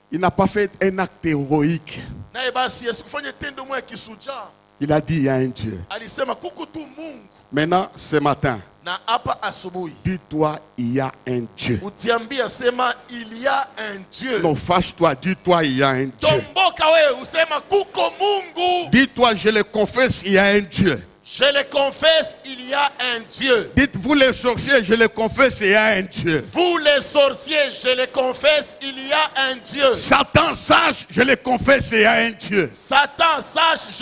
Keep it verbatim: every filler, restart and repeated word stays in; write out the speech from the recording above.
Il n'a pas fait un acte héroïque. naye basi Yesu kufanya tendo moja kisuja. Il a dit il y a un Dieu. Alisema kuko tu Mungu. Maintenant, ce matin, Na hapa asubuhi dis-toi il y a un Dieu. utiambia sema il y a un Dieu. Non, fâche-toi, dis-toi il y a un Dieu. Tomboka wewe usema kuko Mungu. Dis-toi, je le confesse, il y a un Dieu. Je le confesse, il y a un Dieu. Dites-vous les sorciers, je le confesse, il y a un Dieu. Vous les sorciers, je le confesse, il y a un Dieu. Satan, sache, je le confesse, il y a un Dieu. Satan, sache,